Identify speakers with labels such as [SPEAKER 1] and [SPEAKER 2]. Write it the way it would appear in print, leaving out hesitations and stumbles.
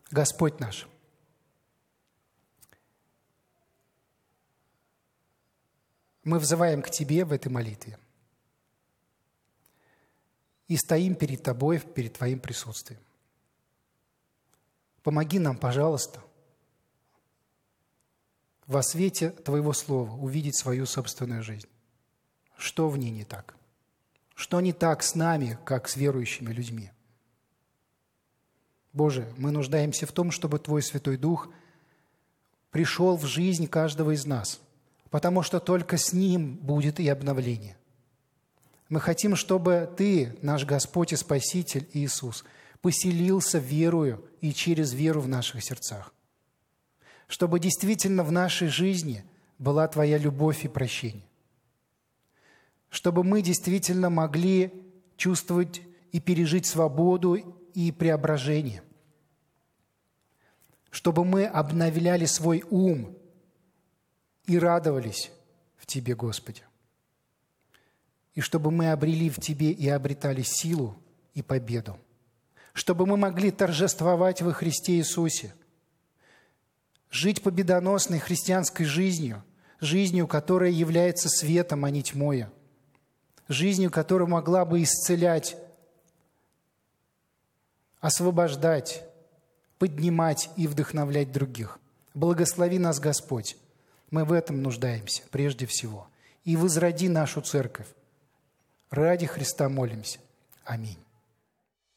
[SPEAKER 1] Господь наш, мы взываем к Тебе в этой молитве и стоим перед Тобой, перед Твоим присутствием. Помоги нам, пожалуйста, во свете Твоего Слова увидеть свою собственную жизнь. Что в ней не так? Что не так с нами, как с верующими людьми? Боже, мы нуждаемся в том, чтобы Твой Святой Дух пришел в жизнь каждого из нас, потому что только с Ним будет и обновление. Мы хотим, чтобы Ты, наш Господь и Спаситель Иисус, поселился верою и через веру в наших сердцах. Чтобы действительно в нашей жизни была Твоя любовь и прощение. Чтобы мы действительно могли чувствовать и пережить свободу и преображение. Чтобы мы обновляли свой ум и радовались в Тебе, Господи. И чтобы мы обрели в Тебе и обретали силу и победу. Чтобы мы могли торжествовать во Христе Иисусе. Жить победоносной христианской жизнью, жизнью, которая является светом, а не тьмою. Жизнью, которая могла бы исцелять, освобождать, поднимать и вдохновлять других. Благослови нас, Господь. Мы в этом нуждаемся прежде всего. И возроди нашу церковь. Ради Христа молимся. Аминь.